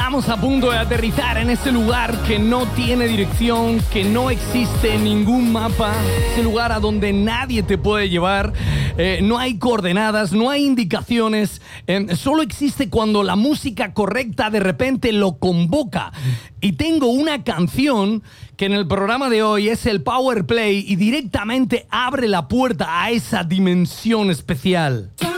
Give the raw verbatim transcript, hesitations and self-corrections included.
Estamos a punto de aterrizar en ese lugar que no tiene dirección, que no existe ningún mapa, ese lugar a donde nadie te puede llevar, eh, no hay coordenadas, no hay indicaciones, eh, solo existe cuando la música correcta de repente lo convoca. Y tengo una canción que en el programa de hoy es el Power Play y directamente abre la puerta a esa dimensión especial.